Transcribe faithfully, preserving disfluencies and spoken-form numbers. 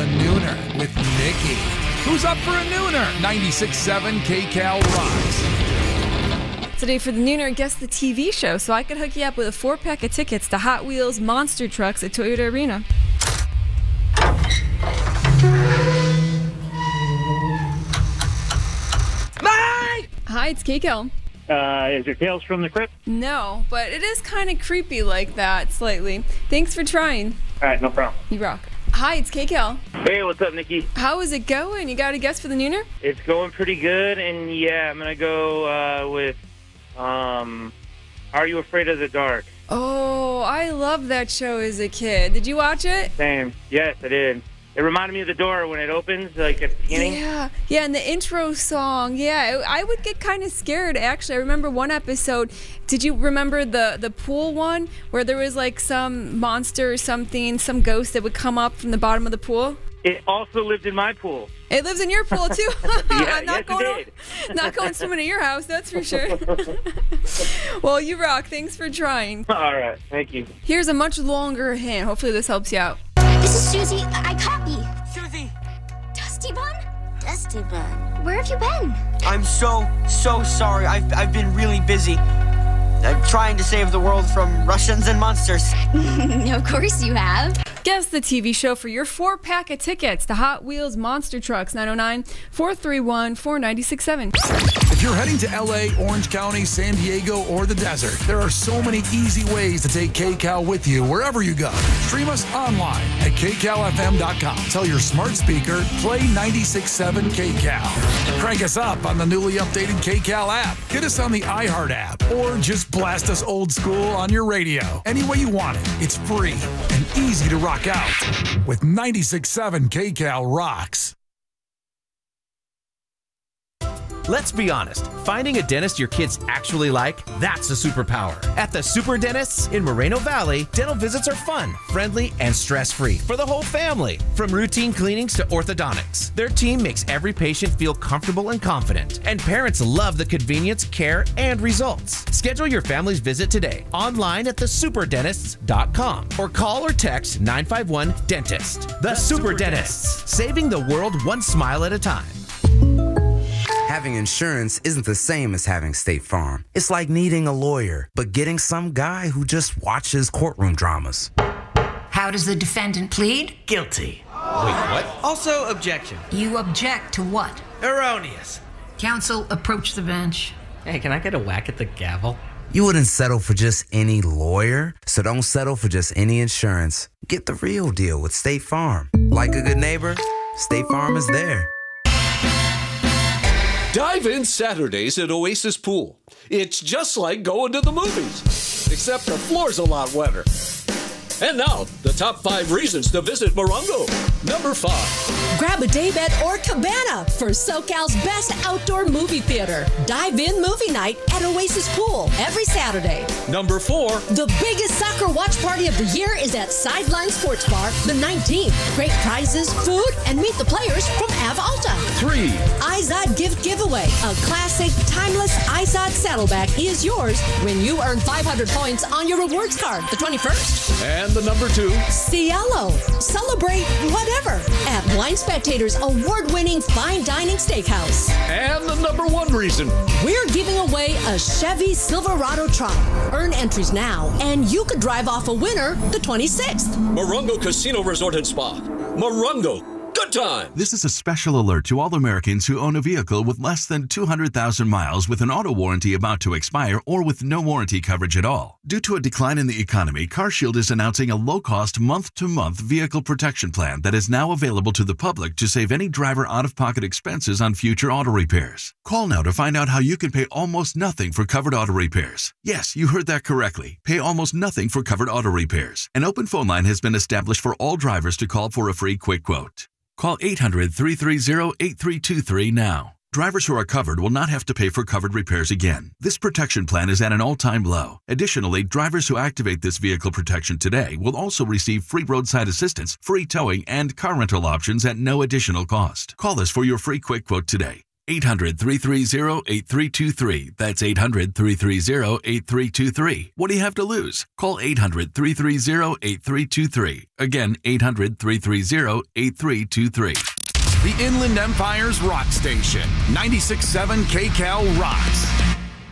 Nooner with Nikki. Who's up for a Nooner? ninety-six point seven K-Cal rocks. Today for the Nooner, guess the T V show, so I could hook you up with a four-pack of tickets to Hot Wheels Monster Trucks at Toyota Arena. Bye! Hi, it's K-Cal. Uh, is it Tales from the Crypt? No, but it is kind of creepy like that, slightly. Thanks for trying. All right, no problem. You rock. Hi, it's K-Cal. Hey, what's up, Nikki? How is it going? You got a guess for the Nooner? It's going pretty good, and yeah, I'm going to go uh, with, um, Are You Afraid of the Dark? Oh, I loved that show as a kid. Did you watch it? Same. Yes, I did. It reminded me of the door when it opens, like at the beginning. Yeah, yeah, and the intro song. Yeah, I would get kind of scared, actually. I remember one episode. Did you remember the, the pool one where there was like some monster or something, some ghost that would come up from the bottom of the pool? It also lived in my pool. It lives in your pool, too? Yeah, I'm not yes, going it did. Not going swimming at your house, that's for sure. Well, you rock. Thanks for trying. All right, thank you. Here's a much longer hint. Hopefully this helps you out. This is Susie. I copy. Susie! Dusty Bun? Dusty Bun. Where have you been? I'm so, so sorry. I've, I've been really busy. I'm trying to save the world from Russians and monsters. Of course you have. Guess the T V show for your four-pack of tickets to Hot Wheels Monster Trucks, nine oh nine, four three one, four nine six seven. If you're heading to L A, Orange County, San Diego, or the desert, there are so many easy ways to take K-Cal with you wherever you go. Stream us online at K Cal F M dot com. Tell your smart speaker, play ninety-six point seven K-Cal. Crank us up on the newly updated K-Cal app. Get us on the iHeart app, or just blast us old school on your radio. Any way you want it, it's free and easy to rock out with ninety-six point seven K-Cal rocks. Let's be honest, finding a dentist your kids actually like, that's a superpower. At the Super Dentists in Moreno Valley, dental visits are fun, friendly, and stress-free for the whole family. From routine cleanings to orthodontics, their team makes every patient feel comfortable and confident. And parents love the convenience, care, and results. Schedule your family's visit today online at the super dentists dot com or call or text nine five one dentist. The, the Super, Super Dentists, Dentists, saving the world one smile at a time. Having insurance isn't the same as having State Farm. It's like needing a lawyer, but getting some guy who just watches courtroom dramas. How does the defendant plead? Guilty. Wait, what? Also, objection. You object to what? Erroneous. Counsel, approach the bench. Hey, can I get a whack at the gavel? You wouldn't settle for just any lawyer, so don't settle for just any insurance. Get the real deal with State Farm. Like a good neighbor, State Farm is there. Dive in Saturdays at Oasis Pool. It's just like going to the movies, except the floor's a lot wetter. And now, the top five reasons to visit Morongo. Number five. Grab a daybed or cabana for SoCal's best outdoor movie theater. Dive in movie night at Oasis Pool every Saturday. Number four. The biggest soccer watch party of the year is at Sideline Sports Bar, the nineteenth. Great prizes, food, and meet the players from Av Alta. Three. iZod Gift Giveaway. A classic, timeless iZod saddleback is yours when you earn five hundred points on your rewards card the twenty-first. And the number two. Cielo. Celebrate whatever at Wine Spectator's award-winning fine dining steakhouse. And the number one reason. We're giving away a Chevy Silverado truck. Earn entries now, and you could drive off a winner the twenty-sixth. Morongo Casino Resort and Spa. Morongo. Good time. This is a special alert to all Americans who own a vehicle with less than two hundred thousand miles with an auto warranty about to expire or with no warranty coverage at all. Due to a decline in the economy, CarShield is announcing a low-cost month-to-month vehicle protection plan that is now available to the public to save any driver out-of-pocket expenses on future auto repairs. Call now to find out how you can pay almost nothing for covered auto repairs. Yes, you heard that correctly. Pay almost nothing for covered auto repairs. An open phone line has been established for all drivers to call for a free quick quote. Call eight hundred, three three zero, eight three two three now. Drivers who are covered will not have to pay for covered repairs again. This protection plan is at an all-time low. Additionally, drivers who activate this vehicle protection today will also receive free roadside assistance, free towing, and car rental options at no additional cost. Call us for your free quick quote today. eight hundred, three three zero, eight three two three. That's eight hundred, three three zero, eight three two three. What do you have to lose? Call eight hundred, three three zero, eight three two three. Again, eight hundred, three three zero, eight three two three. The Inland Empire's Rock Station, ninety-six point seven K Cal rocks.